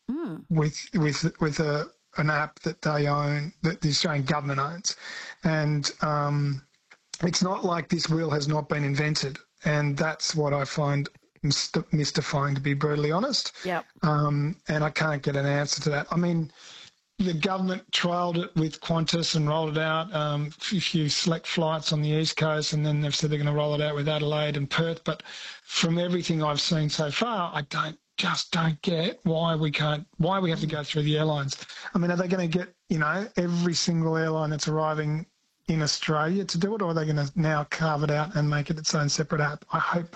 with an app that they own, that the Australian government owns, and it's not like this wheel has not been invented, and that's what I find mystifying, to be brutally honest. Yep. And I can't get an answer to that. I mean, the government trialled it with Qantas and rolled it out, a few select flights on the East Coast, and then they've said they're going to roll it out with Adelaide and Perth. But from everything I've seen so far, I just don't get why we have to go through the airlines. I mean, are they going to get, every single airline that's arriving in Australia to do it, or are they going to now carve it out and make it its own separate app? I hope.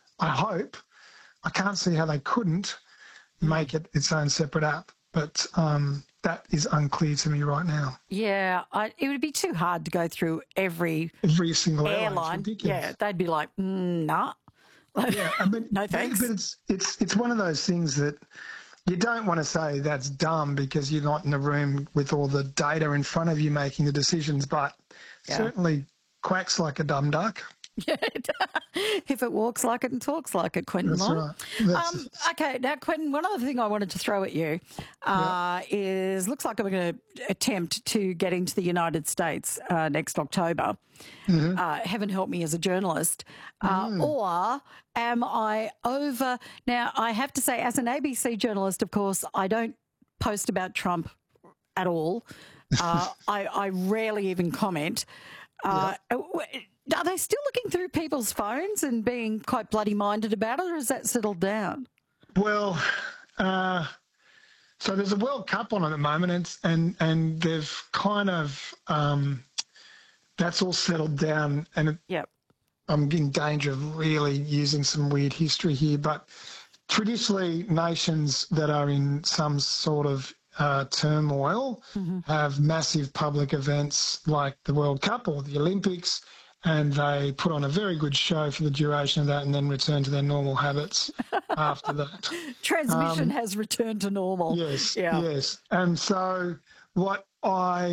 I can't see how they couldn't make it its own separate app, but that is unclear to me right now. Yeah, it would be too hard to go through every single airline. Yeah, they'd be like, nah. Yeah, I mean, no thanks. But it's one of those things that you don't want to say that's dumb because you're not in the room with all the data in front of you making the decisions, but certainly quacks like a dumb duck. Yeah, if it walks like it and talks like it, Quentin. That's right. Okay, now, Quentin, one other thing I wanted to throw at you is looks like I'm going to attempt to get into the United States next October. Mm-hmm. Heaven help me as a journalist. Or am I over? Now, I have to say, as an ABC journalist, of course, I don't post about Trump at all. I rarely even comment. Are they still looking through people's phones and being quite bloody minded about it, or has that settled down? Well, so there's a World Cup on at the moment, and they've kind of that's all settled down, and I'm in danger of really using some weird history here, but traditionally nations that are in some sort of turmoil have massive public events like the World Cup or the Olympics, and they put on a very good show for the duration of that and then return to their normal habits after that. Transmission has returned to normal. Yes. And so what I